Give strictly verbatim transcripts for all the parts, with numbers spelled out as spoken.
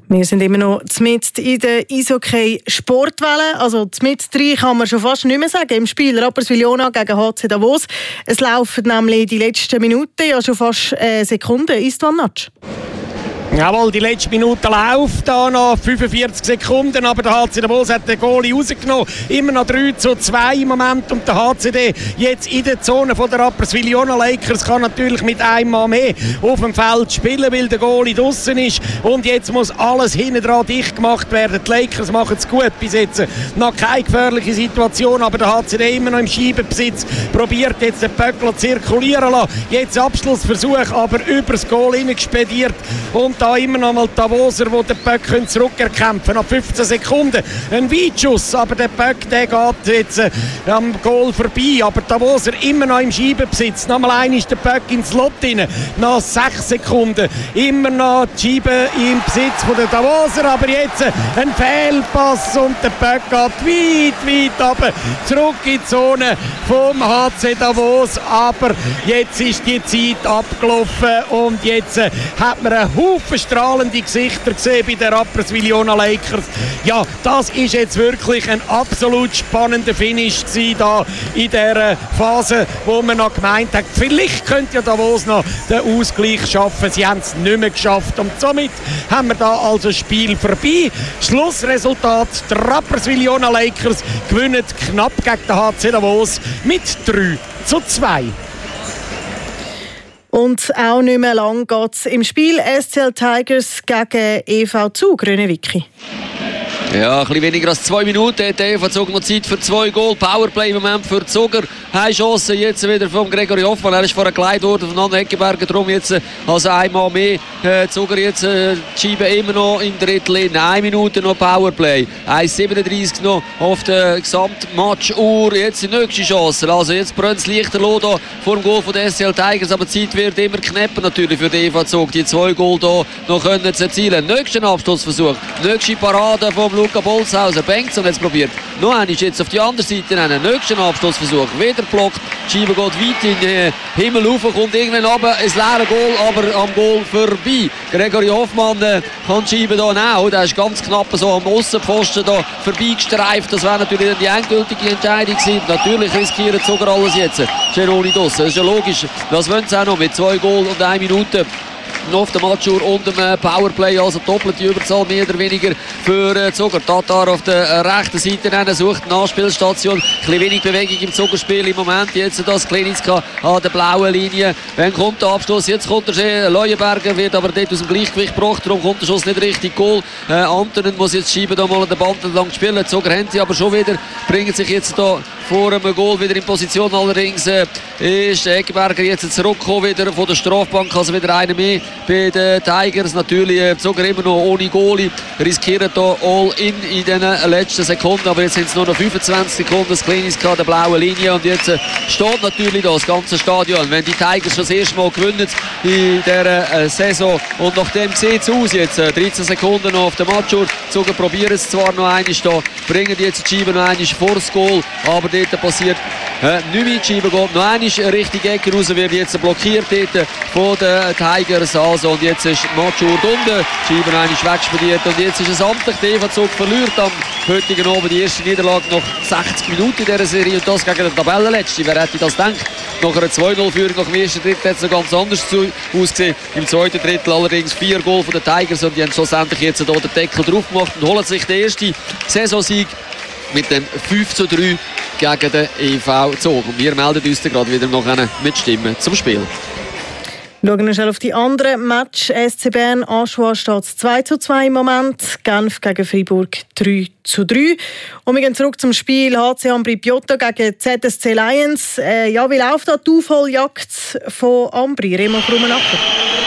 Wir sind immer noch mitten in der Eishockey-Sportwelle. Also mitten drin kann man schon fast nicht mehr sagen. Im Spiel Rapperswil-Jona gegen H C Davos. Es laufen nämlich die letzten Minuten, ja schon fast äh, Sekunden. Istvan Natsch. Jawohl, die letzte Minute läuft da noch fünfundvierzig Sekunden, aber der H C Davos hat den Goalie rausgenommen. Immer noch drei zu zwei im Moment und der H C D jetzt in der Zone von der Rapperswil-Jona Lakers kann natürlich mit einem Mann mehr auf dem Feld spielen, weil der Goalie draussen ist und jetzt muss alles hinten dran dicht gemacht werden. Die Lakers machen es gut bis jetzt. Noch keine gefährliche Situation, aber der H C D immer noch im Scheibenbesitz. Probiert jetzt den Böckler zirkulieren lassen. Jetzt Abschlussversuch, aber übers Goal hineingespediert und da immer noch mal Davoser, die den Böck zurückerkämpfen. Nach fünfzehn Sekunden ein Weitschuss, aber der Böck der geht jetzt äh, am Goal vorbei. Aber Davoser immer noch im Scheibenbesitz. Nochmal ein ist der Böck ins Slot rein. Nach sechs Sekunden immer noch die Scheibe im Besitz von der Davoser. Aber jetzt äh, ein Fehlpass und der Böck geht weit, weit runter. Zurück in die Zone vom H C Davos. Aber jetzt ist die Zeit abgelaufen und jetzt äh, hat man einen Haufen strahlende Gesichter gesehen bei den Rapperswil-Jona Lakers. Ja, das ist jetzt wirklich ein absolut spannender Finish gewesen, da in dieser Phase, wo man noch gemeint hat, vielleicht könnte ja Davos noch den Ausgleich schaffen. Sie haben es nicht mehr geschafft und somit haben wir da also das Spiel vorbei. Schlussresultat, die Rapperswil-Jona Lakers gewinnen knapp gegen den H C Davos mit drei zu zwei. Und auch nicht mehr lang geht es im Spiel S C L Tigers gegen E V Zug. Grüne Vicky. Ja, ein bisschen weniger als zwei Minuten hat der E V Zug noch Zeit für zwei Goal. Powerplay im Moment für Zuger. Eine Chance jetzt wieder von Gregory Hoffmann. Er ist vorher geleitet worden von Anne Eckenberger. Darum jetzt also einmal mehr. Äh, Zuger jetzt äh, die Scheibe immer noch im Drittel in. Eine Minute noch Powerplay. eins siebenunddreißig noch auf der Gesamtmatchuhr. Jetzt die nächste Chance. Also jetzt brennt es leichter los vor dem Goal von der S C L Tigers. Aber die Zeit wird immer knapper natürlich für den E V Zug. Die zwei Goal hier noch können zu erzielen. Nächsten Abschlussversuch. Nächste Parade vom Luca Bolzhauser. Bengtson jetzt probiert. Noch einer ist jetzt auf die andere Seite. Einen nächsten Abschlussversuch. Wieder blockt. Die Scheibe geht weit in den Himmel rauf, kommt irgendwann runter. Ein leeres Goal, aber am Goal vorbei. Gregory Hoffmann äh, kann die Scheibe hier auch. Der ist ganz knapp so am Aussenpfosten da vorbeigestreift. Das wäre natürlich die endgültige Entscheidung gewesen. Natürlich riskieren sogar alles jetzt. Genoni draussen. Das ist ja logisch. Das wollen sie auch noch mit zwei Goal und einer Minute. Noch auf der Matchuhr und dem Powerplay, also doppelte Überzahl mehr oder weniger für äh, Zuger. Tatar auf der äh, rechten Seite rein, sucht eine Nachspielstation. Ein bisschen wenig Bewegung im Zugerspiel im Moment. Jetzt das Klinitzka an der blauen Linie. Wann kommt der Abschluss? Jetzt kommt der See. Leuenberger wird aber dort aus dem Gleichgewicht gebracht. Darum kommt der Schuss nicht richtig. Goal. Äh, Antonen muss jetzt schieben, da mal an der Band entlang spielen. Zuger haben sie aber schon wieder. Bringen sich jetzt da vor einem Goal wieder in Position. Allerdings äh, ist Eckenberger jetzt zurückgekommen wieder von der Strafbank. Also wieder einer mehr bei den Tigers. Natürlich äh, sogar immer noch ohne Goalie. Riskieren hier all in in den letzten Sekunden. Aber jetzt sind es nur noch fünfundzwanzig Sekunden. Das Kleines an der blauen Linie. Und jetzt äh, steht natürlich da das ganze Stadion. Wenn die Tigers schon das erste Mal gewinnen in dieser äh, Saison. Und nachdem sieht es aus jetzt. Äh, dreizehn Sekunden noch auf der Matchuhr. Sogar probieren es zwar noch einmal da. Bringen jetzt die Scheibe noch einmal vor das Goal. Aber dort passiert äh, nicht mehr. Die Scheibe geht noch einmal Richtung Ecke raus. Wird jetzt blockiert dort von den Tigers. Also, und jetzt ist Matchuhr unten. Die Scheibe einmal wegspediert. Und jetzt ist es amtlich. Der E V Zug verliert am heutigen Abend die erste Niederlage nach sechzig Minuten in dieser Serie. Und das gegen den Tabellenletzten. Wer hätte das gedacht? Nach einer zwei null Führung nach dem ersten Drittel hat es noch ganz anders zu, ausgesehen. Im zweiten Drittel allerdings vier Goal von den Tigers. Und die haben schlussendlich jetzt hier den Deckel drauf gemacht und holen sich den ersten Saisonsieg mit dem fünf zu drei gegen den E V Zug. Und wir melden uns dann gerade wieder noch mit Stimmen zum Spiel. Schauen wir schnell auf die anderen Match. S C Bern, Aschua steht zwei zu zwei im Moment. Genf gegen Freiburg drei zu drei. Und wir gehen zurück zum Spiel H C Ambri Piotta gegen Z S C Lions. Äh, ja, wie läuft da die Aufholjagd von Ambri? Remo Krummenacher.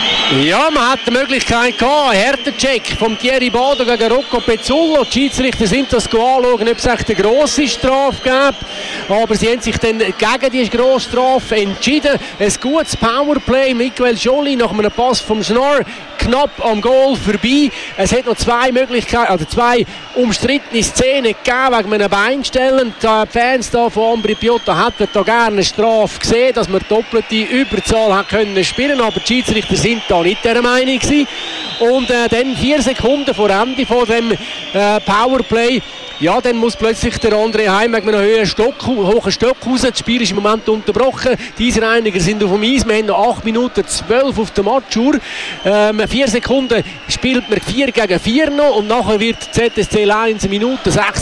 Ja, man hat die Möglichkeit gehabt, einen Härtecheck von Thierry Bado gegen Rocco Pezzullo. Die Schiedsrichter sind das anschauen, ob es echt eine grosse Strafe gibt. Aber sie haben sich dann gegen diese grosse Strafe entschieden. Ein gutes Powerplay. Miguel Joly nach einem Pass vom Schnorr knapp am Goal vorbei. Es hat noch zwei Möglichkeiten, also zwei umstrittene Szenen gegeben wegen einem Beinstellen. Die Fans da von Ambri Piotta hätten da gerne eine Strafe gesehen, dass man doppelte Überzahl hat können spielen, aber die Schiedsrichter sind da nicht der Meinung gewesen. Und äh, dann vier Sekunden vor Ende von dem äh, Powerplay. Ja, dann muss plötzlich der André Heim mit einem hohen Stock, hohen Stock raus. Das Spiel ist im Moment unterbrochen. Die Eisreiniger sind auf dem Eis. Wir haben noch acht Minuten zwölf auf der Matchuhr. Ähm, vier Sekunden spielt man vier gegen vier noch und nachher wird Z S C Lions Minute sechs